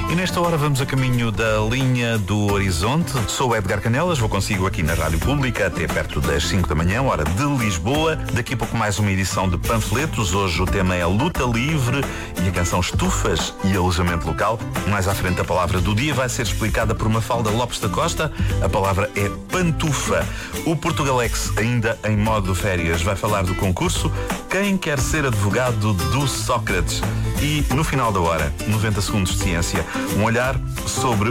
E nesta hora vamos a caminho da linha do Horizonte. Sou Edgar Canelas, vou consigo aqui na Rádio Pública até perto das 5 da manhã, hora de Lisboa. Daqui a pouco mais uma edição de Panfletos. Hoje o tema é luta livre e a canção Estufas e alojamento local. Mais à frente a palavra do dia vai ser explicada por Mafalda Lopes da Costa. A palavra é pantufa. O Portugalex, ainda em modo férias, vai falar do concurso Quem Quer Ser Advogado do Sócrates. E no final da hora, 90 segundos de ciência, um olhar sobre